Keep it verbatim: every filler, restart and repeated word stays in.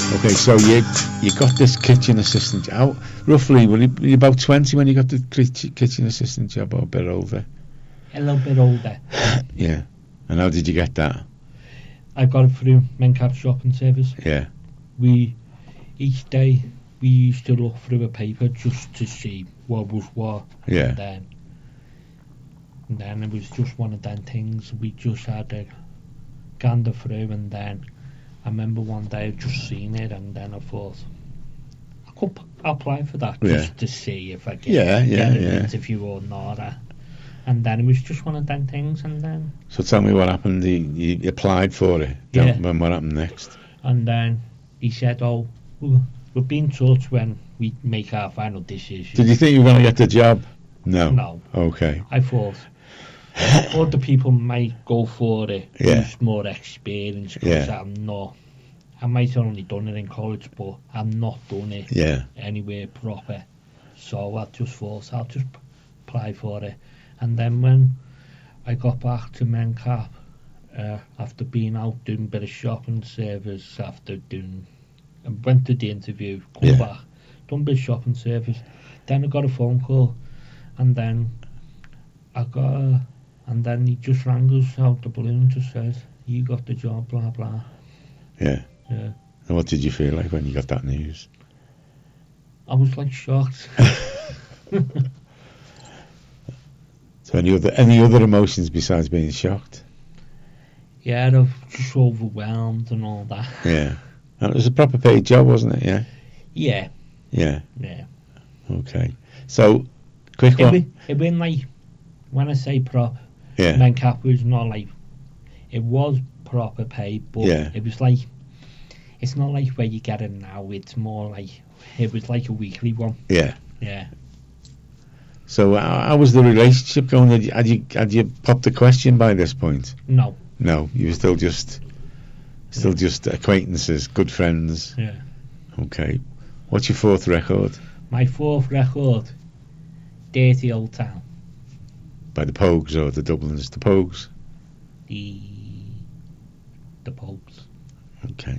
Okay, so you you got this kitchen assistant. How roughly were you, were you about twenty when you got the kitchen kitchen assistant job, or a bit older? A little bit older. Yeah. And how did you get that? I got it through Mencap Shopping Service. Yeah. We each day we used to look through a paper just to see what was what. Yeah. And then, and then it was just one of them things we just had to gander through, and then I remember one day I just seen it, and then I thought I could p- apply for that Yeah. just to see if I get, Yeah, yeah, get an yeah. interview or not. uh, And then it was just one of them things, and then So tell me what happened. You, you applied for it. Yeah. When what happened next? and then he said, "Oh, we'll, we'll be in touch when we make our final decision." Did you think you were going to get the job? No. No, Okay. I thought other people might go for it, Yeah. who's more experienced, because Yeah. I'm not. I might have only done it in college, but I'm not done it Yeah. anywhere proper. So I just thought I'll just p- apply for it. And then when I got back to Mencap, uh, after being out doing a bit of shopping service, after doing, I went to the interview, come Yeah. back, done a bit of shopping service. Then I got a phone call, and then I got, a, and then he just rang us out the blue and just says, "You got the job, blah blah." Yeah. Yeah. And what did you feel like when you got that news? I was like shocked. So any other any other emotions besides being shocked? Yeah, I was just overwhelmed and all that. Yeah. And it was a proper paid job, wasn't it? Yeah. Yeah, Yeah. yeah. Okay. So, quick It one. been, it been like, when I say prop, Yeah. Mencap was not like, it was proper pay, but Yeah. it was like, it's not like where you get it now, it's more like, it was like a weekly one. Yeah. Yeah. So how, how was the relationship going? Had you, had you had you popped the question by this point? No. No, you were still just still just acquaintances, good friends. Yeah. Okay. What's your fourth record? My fourth record, Dirty Old Town. By the Pogues or the Dubliners? The Pogues. The, the Pogues. Okay.